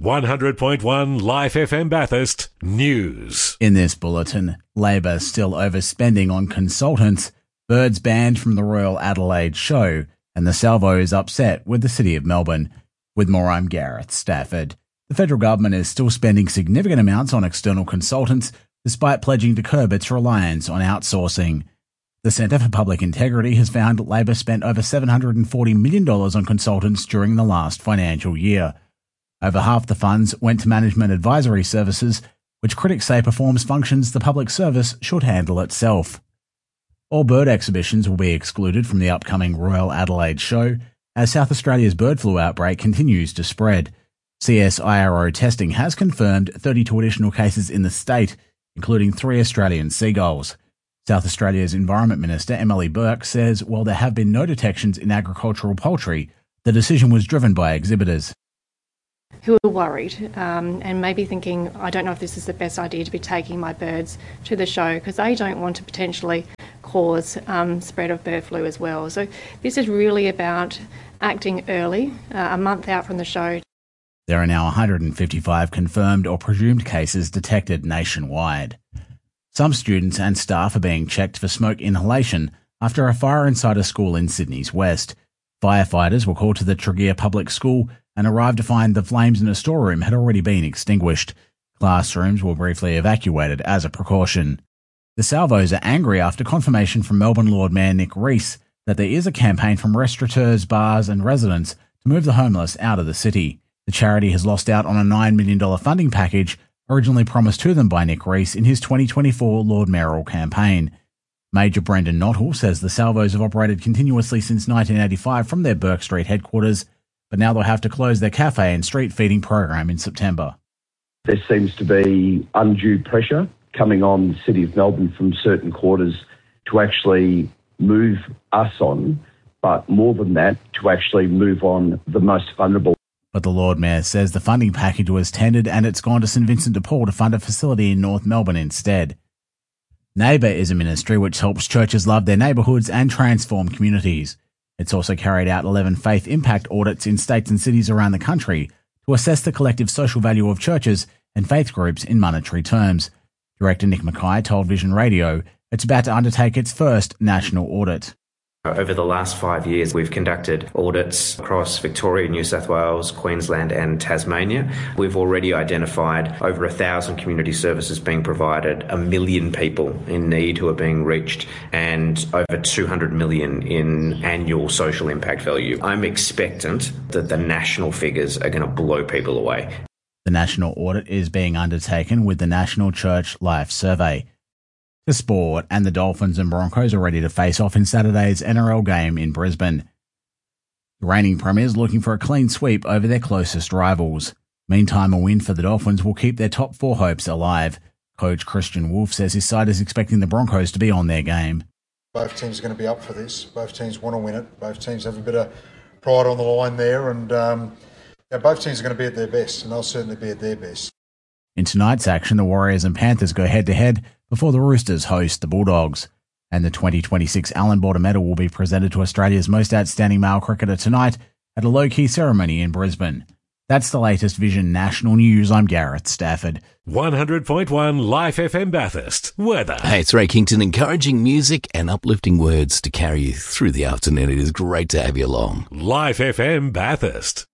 100.1 Life FM Bathurst News. In this bulletin, Labor still overspending on consultants, birds banned from the Royal Adelaide show, and the Salvo is upset with the City of Melbourne. With more, I'm Gareth Stafford. The federal government is still spending significant amounts on external consultants, despite pledging to curb its reliance on outsourcing. The Centre for Public Integrity has found Labor spent over $740 million on consultants during the last financial year. Over half the funds went to management advisory services, which critics say performs functions the public service should handle itself. All bird exhibitions will be excluded from the upcoming Royal Adelaide show, as South Australia's bird flu outbreak continues to spread. CSIRO testing has confirmed 32 additional cases in the state, including 3 Australian seagulls. South Australia's Environment Minister Emily Burke says while there have been no detections in agricultural poultry, the decision was driven by exhibitors who are worried and maybe thinking, I don't know if this is the best idea to be taking my birds to the show, because they don't want to potentially cause spread of bird flu as well. So this is really about acting early, a month out from the show. There are now 155 confirmed or presumed cases detected nationwide. Some students and staff are being checked for smoke inhalation after a fire inside a school in Sydney's west. Firefighters were called to the Tregear Public School and arrived to find the flames in a storeroom had already been extinguished. Classrooms were briefly evacuated as a precaution. The Salvos are angry after confirmation from Melbourne Lord Mayor Nick Rees that there is a campaign from restaurateurs, bars and residents to move the homeless out of the city. The charity has lost out on a $9 million funding package originally promised to them by Nick Rees in his 2024 Lord Mayoral campaign. Major Brendan Nottle says the Salvos have operated continuously since 1985 from their Bourke Street headquarters, but now they'll have to close their cafe and street feeding program in September. There seems to be undue pressure coming on the City of Melbourne from certain quarters to actually move us on, but more than that, to actually move on the most vulnerable. But the Lord Mayor says the funding package was tendered and it's gone to St Vincent de Paul to fund a facility in North Melbourne instead. Neighbour is a ministry which helps churches love their neighbourhoods and transform communities. It's also carried out 11 faith impact audits in states and cities around the country to assess the collective social value of churches and faith groups in monetary terms. Director Nick Mackay told Vision Radio it's about to undertake its first national audit. Over the last 5 years, we've conducted audits across Victoria, New South Wales, Queensland and Tasmania. We've already identified over 1,000 community services being provided, 1 million people in need who are being reached, and over 200 million in annual social impact value. I'm expectant that the national figures are going to blow people away. The national audit is being undertaken with the National Church Life Survey. The sport, and the Dolphins and Broncos are ready to face off in Saturday's NRL game in Brisbane. The reigning premiers looking for a clean sweep over their closest rivals. Meantime, a win for the Dolphins will keep their top 4 hopes alive. Coach Christian Wolf says his side is expecting the Broncos to be on their game. Both teams are going to be up for this. Both teams want to win it. Both teams have a bit of pride on the line there, and both teams are going to be at their best, and they'll certainly be at their best. In tonight's action, the Warriors and Panthers go head-to-head before the Roosters host the Bulldogs. And the 2026 Allan Border Medal will be presented to Australia's most outstanding male cricketer tonight at a low-key ceremony in Brisbane. That's the latest Vision National News. I'm Gareth Stafford. 100.1 Life FM Bathurst. Weather. Hey, it's Ray Kington, encouraging music and uplifting words to carry you through the afternoon. It is great to have you along. Life FM Bathurst.